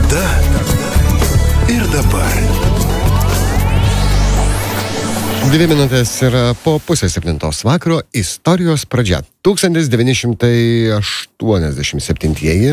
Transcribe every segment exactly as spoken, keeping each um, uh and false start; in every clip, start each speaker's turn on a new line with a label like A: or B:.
A: Tada ir dabar.
B: Dvi minutės yra po pusės septintos vakaro. Istorijos pradžia. tūkstantis devyni šimtai aštuoniasdešimt septintieji.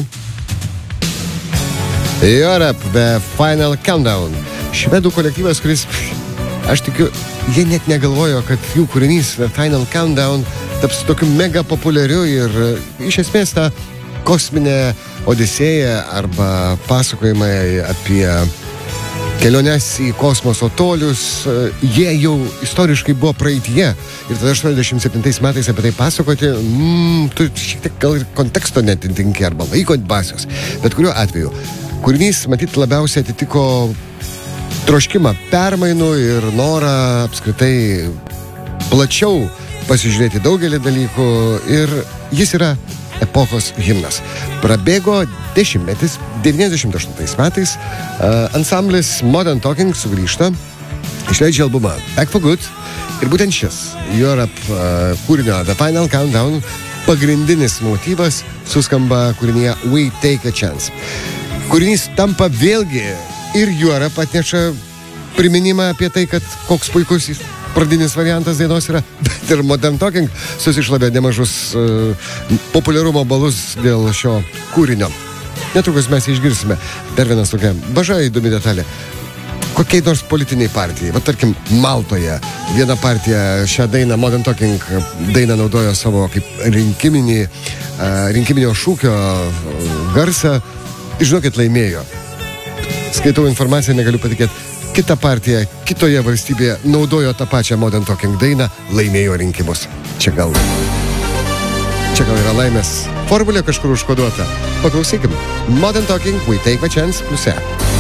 B: Europe, The Final Countdown. Švedų kolektyvas, kuris, aš tikiu, jie net negalvojo, kad jų kūrinys The Final Countdown taps tokiu mega populiariu ir iš esmės ta kosminė odisėja arba pasakojimai apie keliones į kosmoso tolius, jie jau istoriškai buvo praeityje. Ir tada aštuoniasdešimt septintais metais apie tai pasakoti, mm, tu šiek tiek gal ir konteksto netintinki arba laiko dvasios. Bet kuriuo atveju, kūrinys matyt labiausiai atitiko troškimą permainų ir norą apskritai plačiau pasižiūrėti daugelį dalykų ir jis yra epochos himnas. Prabėgo dešimtmetis, devyniasdešimt aštuntais metais uh, ansamblis Modern Talking sugrįžta, išleidžia albumą Back for Good ir būtent šis Europe uh, kūrinio The Final Countdown pagrindinis motyvas suskamba kūrinyje We Take a Chance. Kūrinys tampa vėlgi ir Europe atneša priminimą apie tai, kad koks puikus jis pradinis variantas dainos yra, bet ir Modern Talking susišlavė nemažus uh, populiarumo balus dėl šio kūrinio. Netrukus mes išgirsime dar vienas tokia maža įdomi detalė. Kokiai nors politiniai partijai, va tarkim Maltoje, viena partija šią dainą, Modern Talking dainą naudojo savo kaip rinkiminį, uh, rinkiminio šūkio garsą, žinokit, laimėjo. Skaitau informaciją, negaliu patikėti. Kita partija kitoje valstybėje naudojo tą pačią Modern Talking dainą, laimėjo rinkimus. Čia gal... Čia gal yra laimės formulė kažkur užkoduota. Paklausykim. Modern Talking, We Take a Chance, plus E.